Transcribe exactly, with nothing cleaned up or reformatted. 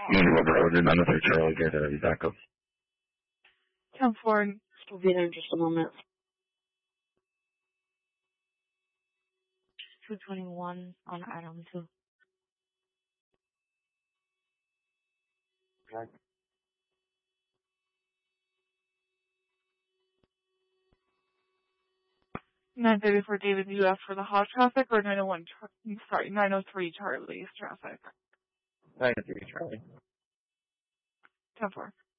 Manuel Road and nine oh three Charlie, get a backup. ten four. We'll be there in just a moment. two twenty-one on item two. Okay. nine thirty-four David, you asked for the hot traffic or nine oh one, sorry, nine oh three Charlie's traffic? nine oh three Charlie. ten four.